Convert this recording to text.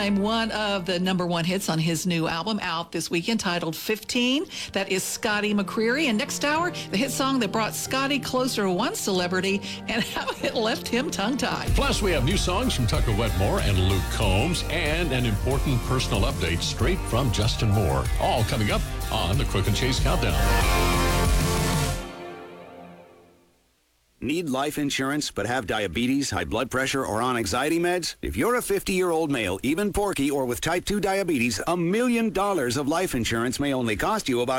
Time, one of the number one hits on his new album out this weekend titled 15. That is Scotty McCreery. And next hour, the hit song that brought Scotty closer to one celebrity and how it left him tongue-tied. Plus, we have new songs from Tucker Wetmore and Luke Combs and an important personal update straight from Justin Moore. All coming up on the Crook and Chase Countdown. Need life insurance but have diabetes, high blood pressure, or on anxiety meds? If you're a 50-year-old male, even porky, or with type 2 diabetes, $1 million of life insurance may only cost you about